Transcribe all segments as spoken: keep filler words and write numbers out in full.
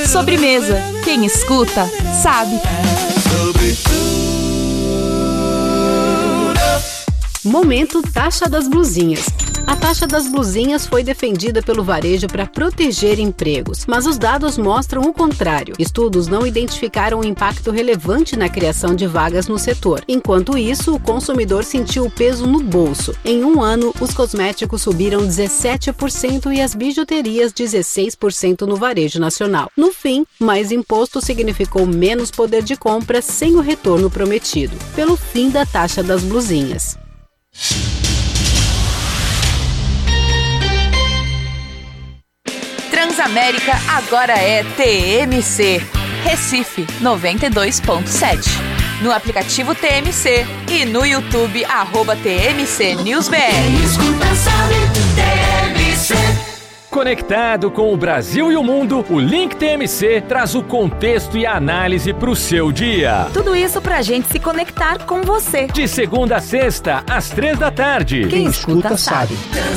sobremesa. Quem escuta, sabe. Momento Taxa das Blusinhas. A taxa das blusinhas foi defendida pelo varejo para proteger empregos, mas os dados mostram o contrário. Estudos não identificaram um impacto relevante na criação de vagas no setor. Enquanto isso, o consumidor sentiu o peso no bolso. Em um ano, os cosméticos subiram dezessete por cento e as bijuterias dezesseis por cento no varejo nacional. No fim, mais imposto significou menos poder de compra sem o retorno prometido, pelo fim da taxa das blusinhas. Transamérica agora é T M C, Recife noventa e dois ponto sete. No aplicativo T M C e no YouTube, arroba T M C News B R. Conectado com o Brasil e o mundo, o Link T M C traz o contexto e a análise para o seu dia. Tudo isso pra gente se conectar com você. De segunda a sexta, às três da tarde. Quem escuta sabe.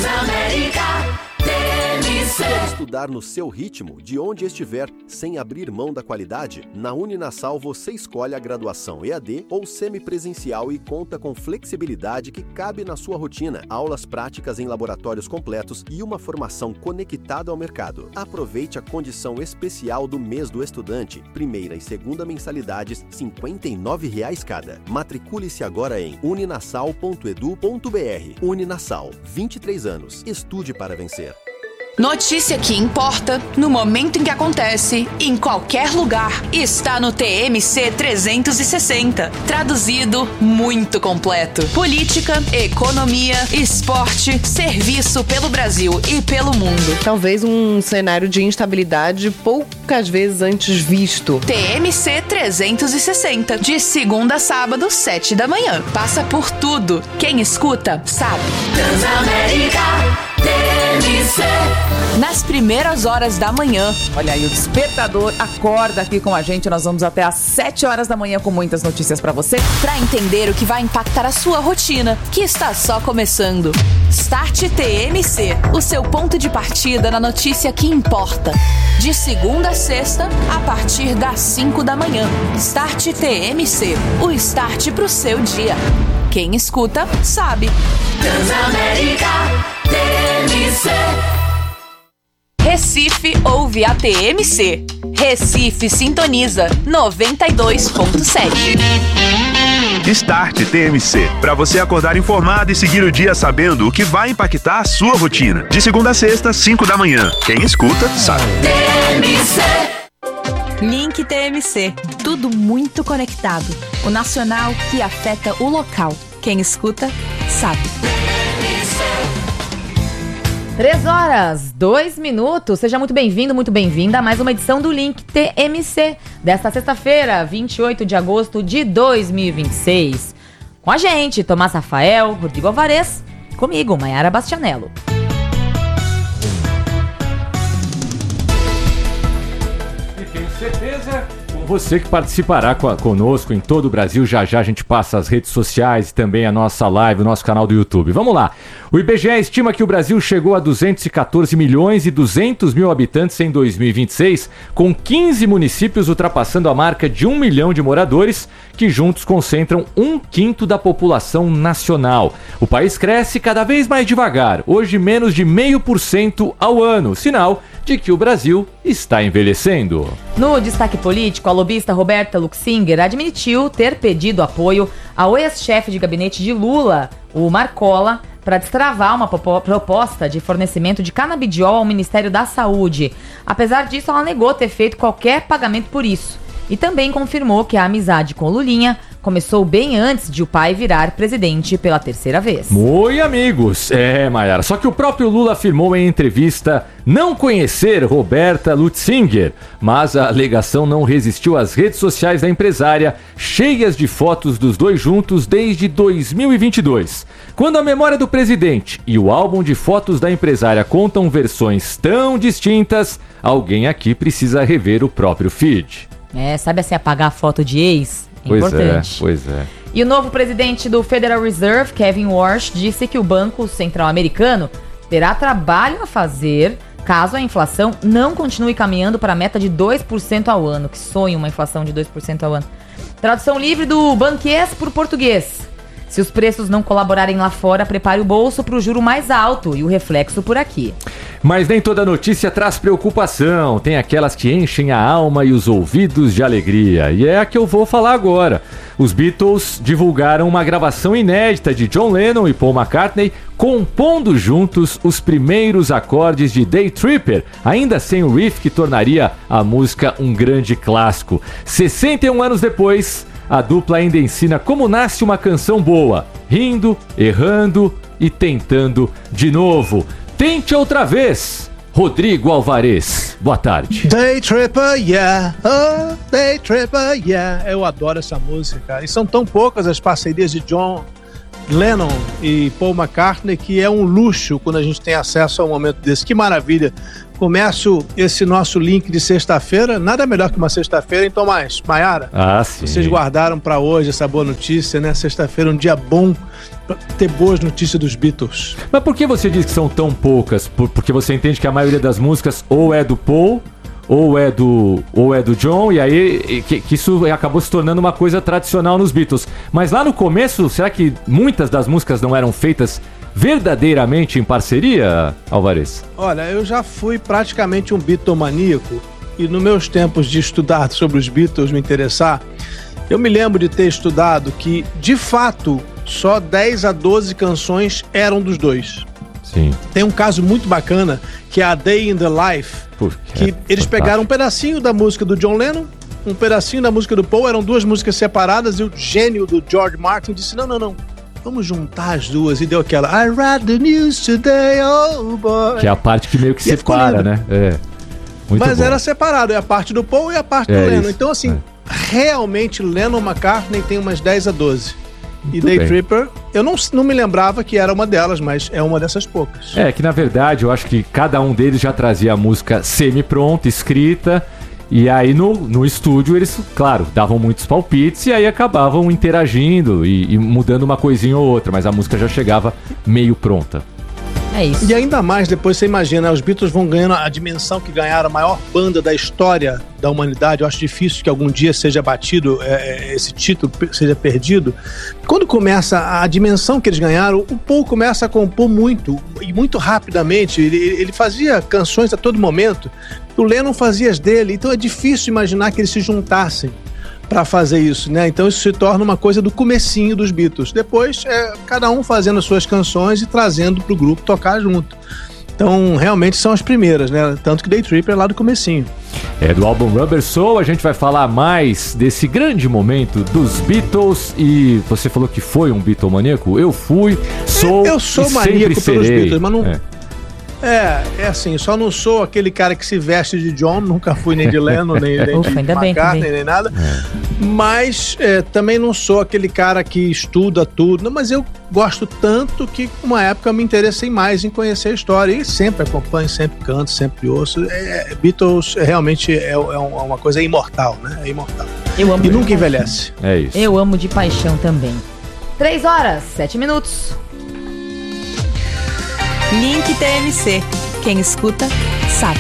Quer estudar no seu ritmo, de onde estiver, sem abrir mão da qualidade? Na Uninasal você escolhe a graduação E A D ou semipresencial e conta com flexibilidade que cabe na sua rotina, aulas práticas em laboratórios completos e uma formação conectada ao mercado. Aproveite a condição especial do mês do estudante, primeira e segunda mensalidades, cinquenta e nove reais cada. Matricule-se agora em uninasal ponto edu ponto br. Uninasal, vinte e três anos. Estude para vencer. Notícia que importa, no momento em que acontece, em qualquer lugar, está no T M C trezentos e sessenta. Traduzido, muito completo. Política, economia, esporte, serviço pelo Brasil e pelo mundo. Talvez um cenário de instabilidade poucas vezes antes visto. T M C trezentos e sessenta, de segunda a sábado, sete da manhã. Passa por tudo. Quem escuta, sabe. Transamérica. Nas primeiras horas da manhã. Olha aí, o despertador acorda aqui com a gente. Nós vamos até às sete horas da manhã com muitas notícias pra você. Pra entender o que vai impactar a sua rotina, que está só começando. Start T M C, o seu ponto de partida na notícia que importa. De segunda a sexta, a partir das cinco da manhã. Start T M C, o start pro seu dia. Quem escuta, sabe. Transamérica T M C. Recife ouve a T M C. Recife sintoniza noventa e dois ponto sete. Start T M C, para você acordar informado e seguir o dia sabendo o que vai impactar a sua rotina. De segunda a sexta, cinco da manhã. Quem escuta, sabe. T M C. Link T M C. Tudo muito conectado. O nacional que afeta o local. Quem escuta, sabe. Três horas, dois minutos. Seja muito bem-vindo, muito bem-vinda a mais uma edição do Link T M C desta sexta-feira, vinte e oito de agosto de dois mil e vinte e seis. Com a gente, Tomás Rafael, Rodrigo Alvarez, comigo, Maiara Bastianello. E tenho certeza, você que participará conosco em todo o Brasil, já já a gente passa as redes sociais e também a nossa live, o nosso canal do YouTube. Vamos lá. O I B G E estima que o Brasil chegou a duzentos e quatorze milhões e duzentos mil habitantes em dois mil e vinte e seis, com quinze municípios ultrapassando a marca de um milhão de moradores, que juntos concentram um quinto da população nacional. O país cresce cada vez mais devagar, hoje menos de meio por cento ao ano, sinal de que o Brasil está envelhecendo. No destaque político, a lobista Roberta Luxinger admitiu ter pedido apoio ao ex-chefe de gabinete de Lula, o Marcola, para destravar uma proposta de fornecimento de canabidiol ao Ministério da Saúde. Apesar disso, ela negou ter feito qualquer pagamento por isso. E também confirmou que a amizade com Lulinha começou bem antes de o pai virar presidente pela terceira vez. Oi, amigos. É, Maiara, só que o próprio Lula afirmou em entrevista não conhecer Roberta Luxinger, mas a alegação não resistiu às redes sociais da empresária, cheias de fotos dos dois juntos desde dois mil e vinte e dois. Quando a memória do presidente e o álbum de fotos da empresária contam versões tão distintas, alguém aqui precisa rever o próprio feed. É, sabe assim, apagar a foto de ex? É pois importante. É, pois é. E o novo presidente do Federal Reserve, Kevin Warsh, disse que o Banco Central Americano terá trabalho a fazer caso a inflação não continue caminhando para a meta de dois por cento ao ano. Que sonho uma inflação de dois por cento ao ano. Tradução livre do banquês por português. Se os preços não colaborarem lá fora, prepare o bolso para o juro mais alto e o reflexo por aqui. Mas nem toda notícia traz preocupação. Tem aquelas que enchem a alma e os ouvidos de alegria. E é a que eu vou falar agora. Os Beatles divulgaram uma gravação inédita de John Lennon e Paul McCartney compondo juntos os primeiros acordes de Day Tripper, ainda sem o riff que tornaria a música um grande clássico. sessenta e um anos depois, a dupla ainda ensina como nasce uma canção boa, rindo, errando e tentando de novo. Tente outra vez, Rodrigo Alvarez. Boa tarde. Day Tripper, yeah, oh, Day Tripper, yeah. Eu adoro essa música, cara. E são tão poucas as parcerias de John Lennon e Paul McCartney que é um luxo quando a gente tem acesso a um momento desse. Que maravilha. Começo esse nosso link de sexta-feira, nada melhor que uma sexta-feira, hein, Tomás? Maiara? Ah, sim. Vocês guardaram pra hoje essa boa notícia, né? Sexta-feira, um dia bom pra ter boas notícias dos Beatles. Mas por que você diz que são tão poucas? Por, porque você entende que a maioria das músicas ou é do Paul, ou é do, ou é do John, e aí que, que isso acabou se tornando uma coisa tradicional nos Beatles. Mas lá no começo, será que muitas das músicas não eram feitas verdadeiramente em parceria, Alvarez? Olha, eu já fui praticamente um Beatlemaníaco e nos meus tempos de estudar sobre os Beatles, me interessar, eu me lembro de ter estudado que, de fato, só dez a doze canções eram dos dois. Sim. Tem um caso muito bacana, que é a Day in the Life, Puxa, que é eles pegaram um pedacinho da música do John Lennon, um pedacinho da música do Paul, eram duas músicas separadas, e o gênio do George Martin disse, não, não, não, vamos juntar as duas, e deu aquela I read the news today, oh boy. Que é a parte que meio que E separa, né? É. Muito Mas bom. era separado, é a parte do Paul e a parte É do Lennon. isso, Então, assim, é. realmente Lennon McCartney tem umas dez a doze. E Muito Day bem. Tripper, eu não, não me lembrava que era uma delas, mas é uma dessas poucas. É, que na verdade eu acho que cada um deles já trazia a música semi-pronta, escrita, e aí no, no estúdio eles, claro, davam muitos palpites e aí acabavam interagindo e, e mudando uma coisinha ou outra, mas a música já chegava meio pronta. É isso. E ainda mais, depois você imagina, os Beatles vão ganhando a dimensão que ganharam, a maior banda da história da humanidade. Eu acho difícil que algum dia seja batido, é, esse título seja perdido. Quando começa a dimensão que eles ganharam, o Paul começa a compor muito, e muito rapidamente. Ele, ele fazia canções a todo momento, o Lennon fazia as dele, então é difícil imaginar que eles se juntassem para fazer isso, né? Então isso se torna uma coisa do comecinho dos Beatles. Depois é cada um fazendo as suas canções e trazendo pro grupo tocar junto. Então realmente são as primeiras, né? Tanto que Day Tripper é lá do comecinho. É, do álbum Rubber Soul a gente vai falar mais desse grande momento dos Beatles. E você falou que foi um Beatlemaníaco? Eu fui, sou Eu sou e maníaco sempre pelos serei. Beatles, mas não... É. É, é assim, só não sou aquele cara que se veste de John, nunca fui nem de Lennon, nem, nem Ufa, de ainda bem McCartney, também. nem nada. Mas é, também não sou aquele cara que estuda tudo. Não, mas eu gosto tanto que uma época eu me interessei mais em conhecer a história. E sempre acompanho, sempre canto, sempre ouço. É, Beatles é, realmente é, é uma coisa imortal, né? É imortal. Eu amo E de nunca paixão. envelhece. É isso. Eu amo de paixão também. Três horas, sete minutos. Link T M C. Quem escuta, sabe.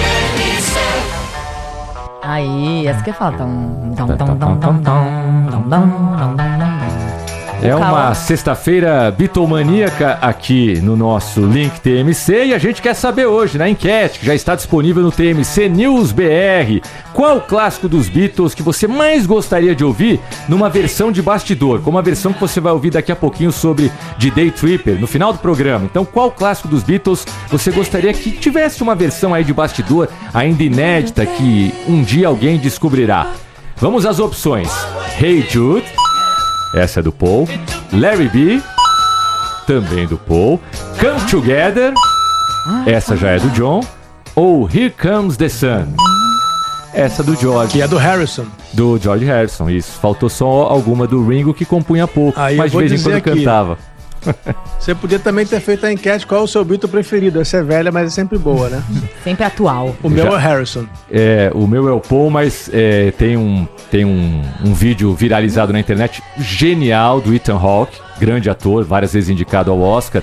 Aí, essa que fala. Tom, tom, tom, tom, tom, tom, tom, tom, tom, tom, tom. É Calma. uma sexta-feira bitomaníaca aqui no nosso Link T M C e a gente quer saber hoje, na enquete, que já está disponível no T M C News B R, qual o clássico dos Beatles que você mais gostaria de ouvir numa versão de bastidor, como a versão que você vai ouvir daqui a pouquinho sobre de Day Tripper, no final do programa. Então, qual clássico dos Beatles você gostaria que tivesse uma versão aí de bastidor, ainda inédita, que um dia alguém descobrirá? Vamos às opções. Hey Jude, essa é do Paul. Larry B, também do Paul. Come Together, essa já é do John. Ou Here Comes the Sun, essa do George. Que é do Harrison. Do George Harrison, isso. Faltou só alguma do Ringo que compunha pouco, Aí eu mas de vou vez em dizer quando aqui. cantava. Você podia também ter feito a enquete qual é o seu Beatle preferido. Essa é velha, mas é sempre boa, né? Sempre atual. O meu Já- é Harrison. É, o meu é o Paul, mas é, tem, um, tem um, um vídeo viralizado na internet genial do Ethan Hawke, grande ator, várias vezes indicado ao Oscar,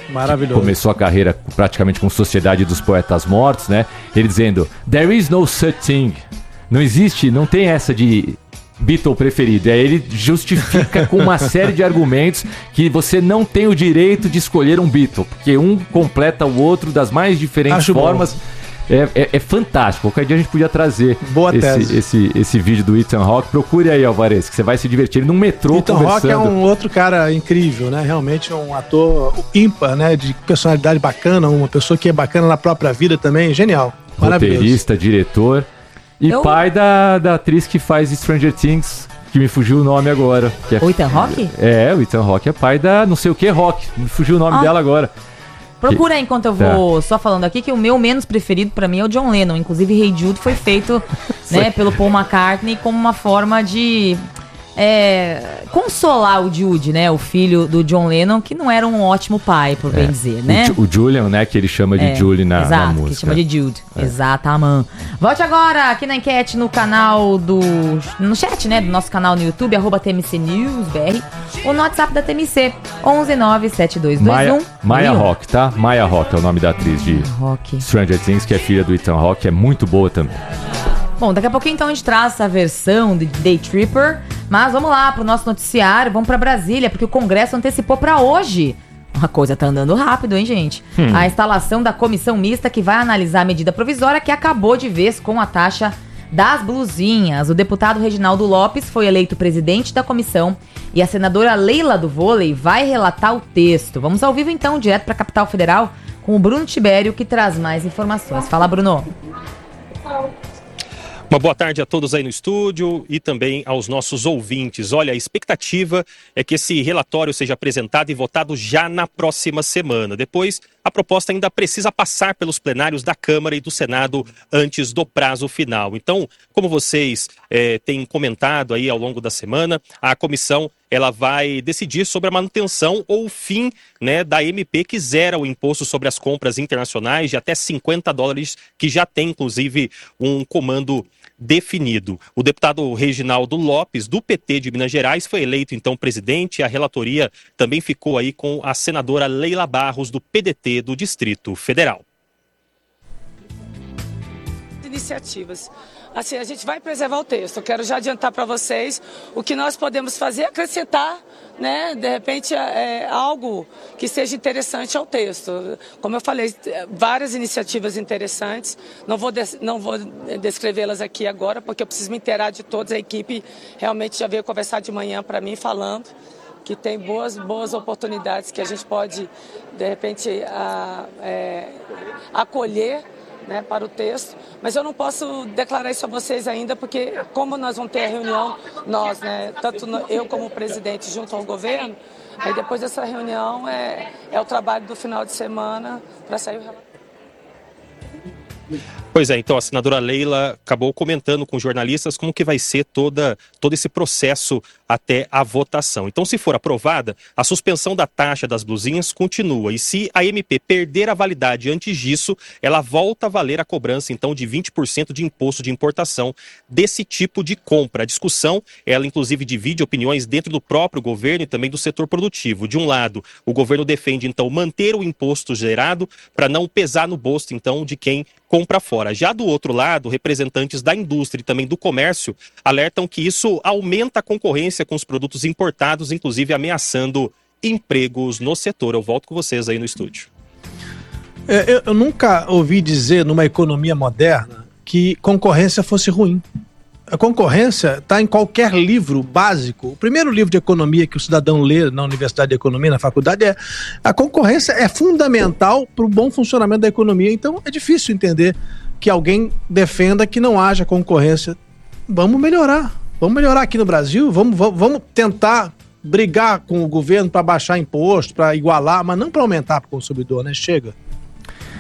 Maravilhoso. Começou a carreira praticamente com Sociedade dos Poetas Mortos, né? Ele dizendo, there is no such thing. Não existe, não tem essa de Beatle preferido. Aí ele justifica com uma série de argumentos que você não tem o direito de escolher um Beatle, porque um completa o outro das mais diferentes Acho formas. É, é, é fantástico. Qualquer dia a gente podia trazer Boa esse, tese. esse, esse vídeo do Ethan Hawke. Procure aí, Alvarez, que você vai se divertir num metrô Ethan conversando. Hawke é um outro cara incrível, né? Realmente um ator ímpar, né? De personalidade bacana, uma pessoa que é bacana na própria vida também. Genial. Maravilhoso. Roteirista, diretor e Eu- pai da, da atriz que faz Stranger Things, que me fugiu o nome agora. Que é, O Ethan Hawke? É, o Ethan Hawke é pai da não sei o que Rock. Me fugiu o nome Ah. dela agora. Procura aí enquanto eu vou só falando aqui que o meu menos preferido pra mim é o John Lennon. Inclusive, Hey Jude foi feito né, pelo Paul McCartney como uma forma de é, consolar o Jude, né? O filho do John Lennon, que não era um ótimo pai, por bem dizer, né? O, Ju- o Julian, né, que ele chama de É, Julie na, exato, na que música. chama de Jude. Exatamente. Volte agora aqui na enquete no canal do... No chat, né? Do nosso canal no YouTube, arroba T M C News B R. Ou no WhatsApp da T M C, onze nove sete dois dois Maia, um. Maia Hawke, tá? Maia Hawke é o nome da atriz de Rock. Stranger Things, que é filha do Ethan Hawke, é muito boa também. Bom, daqui a pouquinho então a gente traz essa versão de Day Tripper, mas vamos lá pro nosso noticiário, vamos pra Brasília, porque o Congresso antecipou pra hoje. A coisa tá andando rápido, hein, gente? Hum. A instalação da comissão mista que vai analisar a medida provisória que acabou de vez com a taxa das blusinhas. O deputado Reginaldo Lopes foi eleito presidente da comissão e a senadora Leila do Vôlei vai relatar o texto. Vamos ao vivo então, direto pra capital federal, com o Bruno Tibério, que traz mais informações. Fala, Bruno. Uma boa tarde a todos aí no estúdio e também aos nossos ouvintes. Olha, a expectativa é que esse relatório seja apresentado e votado já na próxima semana. Depois, a proposta ainda precisa passar pelos plenários da Câmara e do Senado antes do prazo final. Então, como vocês eh, têm comentado aí ao longo da semana, a comissão ela vai decidir sobre a manutenção ou o fim, né, da M P que zera o imposto sobre as compras internacionais de até cinquenta dólares, que já tem, inclusive, um comando definido. O deputado Reginaldo Lopes, do P T de Minas Gerais, foi eleito, então, presidente. A relatoria também ficou aí com a senadora Leila Barros, do P D T do Distrito Federal. Iniciativas. Assim, a gente vai preservar o texto. Eu quero já adiantar para vocês o que nós podemos fazer, acrescentar, né, de repente, é, algo que seja interessante ao texto. Como eu falei, várias iniciativas interessantes. Não vou, des- não vou descrevê-las aqui agora, porque eu preciso me inteirar de todos. A equipe realmente já veio conversar de manhã para mim, falando que tem boas, boas oportunidades que a gente pode, de repente, a, é, acolher, né, para o texto, mas eu não posso declarar isso a vocês ainda, porque como nós vamos ter a reunião, nós, né, tanto eu como presidente junto ao governo, aí depois dessa reunião é, é o trabalho do final de semana para sair o relatório. Pois é, então a senadora Leila acabou comentando com jornalistas como que vai ser toda, todo esse processo até a votação. Então, se for aprovada, a suspensão da taxa das blusinhas continua. E se a M P perder a validade antes disso, ela volta a valer a cobrança, então, de vinte por cento de imposto de importação desse tipo de compra. A discussão, ela inclusive divide opiniões dentro do próprio governo e também do setor produtivo. De um lado, o governo defende, então, manter o imposto gerado para não pesar no bolso, então, de quem compra fora. Já do outro lado, representantes da indústria e também do comércio alertam que isso aumenta a concorrência com os produtos importados, inclusive ameaçando empregos no setor. Eu volto com vocês aí no estúdio. É, eu, eu nunca ouvi dizer numa economia moderna que concorrência fosse ruim. A concorrência está em qualquer livro básico. O primeiro livro de economia que o cidadão lê na Universidade de Economia, na faculdade, é a concorrência é fundamental para o bom funcionamento da economia. Então é difícil entender que alguém defenda que não haja concorrência. Vamos melhorar. Vamos melhorar aqui no Brasil. Vamos, vamos, vamos tentar brigar com o governo para baixar imposto, para igualar, mas não para aumentar para o consumidor, né? Chega.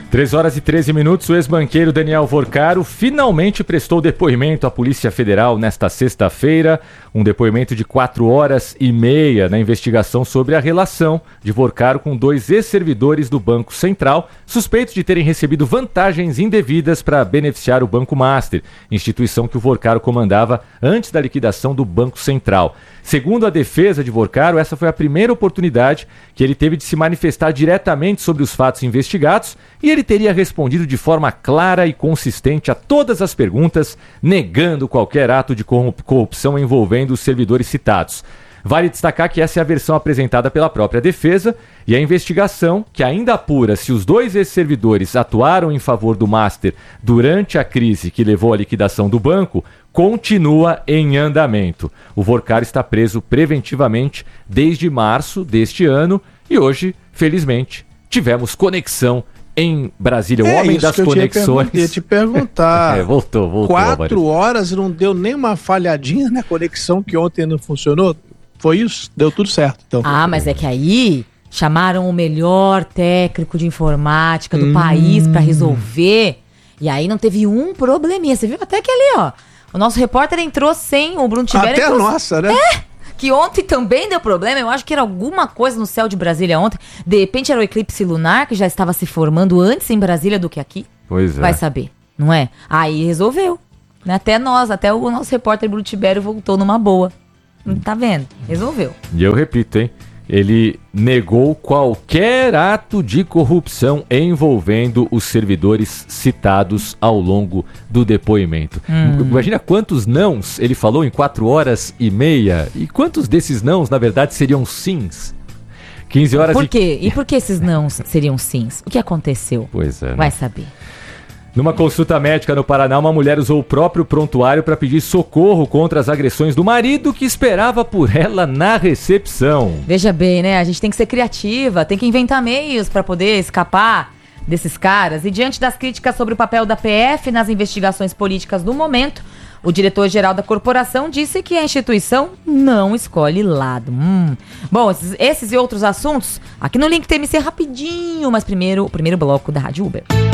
três horas e treze minutos, o ex-banqueiro Daniel Vorcaro finalmente prestou depoimento à Polícia Federal nesta sexta-feira. Um depoimento de quatro horas e meia na investigação sobre a relação de Vorcaro com dois ex-servidores do Banco Central, suspeitos de terem recebido vantagens indevidas para beneficiar o Banco Master, instituição que o Vorcaro comandava antes da liquidação do Banco Central. Segundo a defesa de Vorcaro, essa foi a primeira oportunidade que ele teve de se manifestar diretamente sobre os fatos investigados e ele teria respondido de forma clara e consistente a todas as perguntas, negando qualquer ato de corrupção envolvendo os servidores citados. Vale destacar que essa é a versão apresentada pela própria defesa e a investigação, que ainda apura se os dois ex-servidores atuaram em favor do Master durante a crise que levou à liquidação do banco, continua em andamento. O Vorcaro está preso preventivamente desde março deste ano e hoje, felizmente, tivemos conexão em Brasília, o é homem isso das que eu conexões. Eu ia te perguntar. é, voltou, voltou. Quatro horas e não deu nem uma falhadinha na conexão que ontem não funcionou? Foi isso? Deu tudo certo, então. Ah, mas é que aí chamaram o melhor técnico de informática do hum. país pra resolver. E aí não teve um probleminha. Você viu até que ali, ó. O nosso repórter entrou sem o Bruno Tibério. Até entrou... a nossa, né? É! Que ontem também deu problema. Eu acho que era alguma coisa no céu de Brasília ontem. De repente era o eclipse lunar que já estava se formando antes em Brasília do que aqui. Pois é. Vai saber, não é? Aí resolveu. Até nós, até o nosso repórter Bruno Tibério voltou numa boa. Tá vendo? Resolveu. E eu repito, hein? Ele negou qualquer ato de corrupção envolvendo os servidores citados ao longo do depoimento. Hum. Imagina quantos nãos ele falou em quatro horas e meia. E quantos desses nãos, na verdade, seriam sims? quinze horas Por e... quê? E por que esses nãos seriam sims? O que aconteceu? Pois é. Né? Vai saber. Numa consulta médica no Paraná, uma mulher usou o próprio prontuário para pedir socorro contra as agressões do marido que esperava por ela na recepção. Veja bem, né? A gente tem que ser criativa, tem que inventar meios para poder escapar desses caras. E diante das críticas sobre o papel da P F nas investigações políticas do momento, o diretor-geral da corporação disse que a instituição não escolhe lado. Hum. Bom, esses, esses e outros assuntos aqui no Link T M C rapidinho, mas primeiro o primeiro bloco da Rádio Uber.